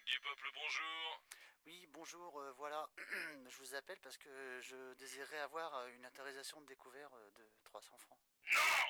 du peuple, bonjour. Oui, bonjour, voilà, je vous appelle parce que je désirerais avoir une autorisation de découvert de 300 francs. Non!